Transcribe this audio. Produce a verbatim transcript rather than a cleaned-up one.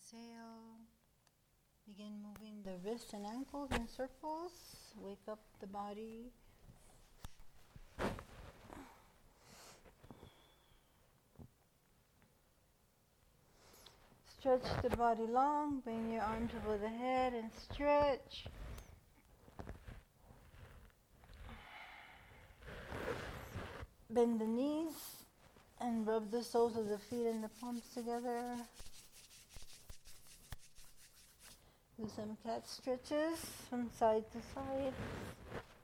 exhale. Begin moving the wrists and ankles in circles. Wake up the body. Stretch the body long. Bring your arms over the head and stretch. Bend the knees and rub the soles of the feet and the palms together. Do some cat stretches from side to side.